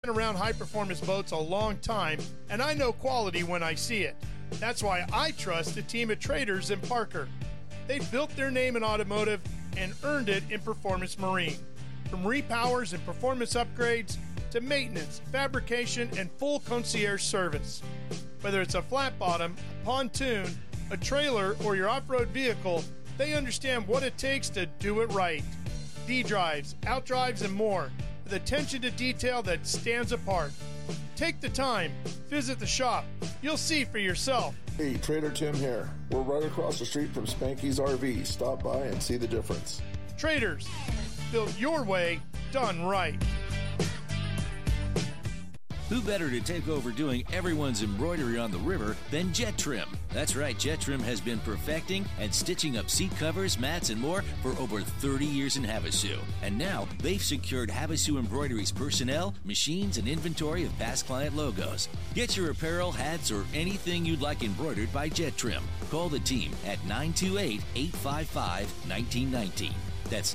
been around high-performance boats a long time, and I know quality when I see it. That's why I trust the team at Traders and Parker. They've built their name in automotive and earned it in performance marine. From repowers and performance upgrades to maintenance, fabrication, and full concierge service. Whether it's a flat bottom, a pontoon, a trailer, or your off-road vehicle, they understand what it takes to do it right. D-drives, out-drives, and more, with attention to detail that stands apart. Take the time, visit the shop. You'll see for yourself. Hey, Trader Tim here. We're right across the street from Spanky's RV. Stop by and see the difference. Traders, built your way, done right. Who better to take over doing everyone's embroidery on the river than Jet Trim? That's right, Jet Trim has been perfecting and stitching up seat covers, mats, and more for over 30 years in Havasu. And now they've secured Havasu Embroidery's personnel, machines, and inventory of past client logos. Get your apparel, hats, or anything you'd like embroidered by Jet Trim. Call the team at 928-855-1919. That's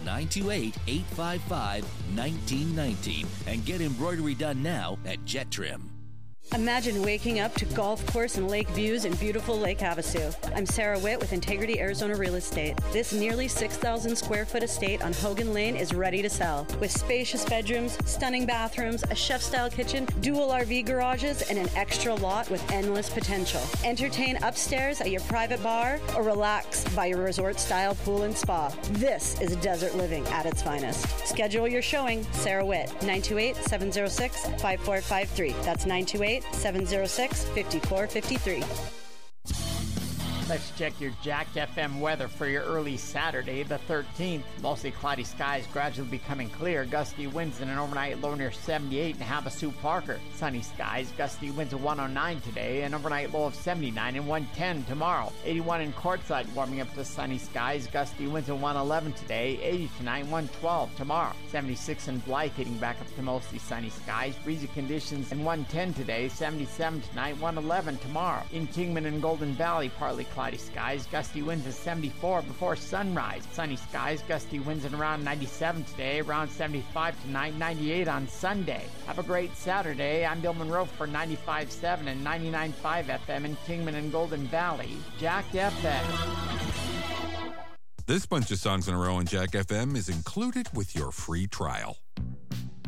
928-855-1919 and get embroidery done now at Jet Trim. Imagine waking up to golf course and lake views in beautiful Lake Havasu. I'm Sarah Witt with Integrity Arizona Real Estate. This nearly 6,000 square foot estate on Hogan Lane is ready to sell. With spacious bedrooms, stunning bathrooms, a chef-style kitchen, dual RV garages, and an extra lot with endless potential. Entertain upstairs at your private bar or relax by your resort-style pool and spa. This is desert living at its finest. Schedule your showing. Sarah Witt, 928-706-5453. That's 928-706-5453. Let's check your Jacked FM weather for your early Saturday, the 13th. Mostly cloudy skies gradually becoming clear. Gusty winds and an overnight low near 78 in Havasu Parker. Sunny skies, gusty winds of 109 today, an overnight low of 79 and 110 tomorrow. 81 in Quartzsite, warming up to sunny skies, gusty winds of 111 today, 80 tonight, 112 tomorrow. 76 in Blythe, heating back up to mostly sunny skies, breezy conditions and 110 today, 77 tonight, 111 tomorrow. In Kingman and Golden Valley, partly cloudy skies, gusty winds at 74 before sunrise. Sunny skies, gusty winds at around 97 today, around 75 tonight, 98 on Sunday. Have a great Saturday. I'm Bill Monroe for 95.7 and 99.5 FM in Kingman and Golden Valley. Jacked FM. This bunch of songs in a row on Jack FM is included with your free trial.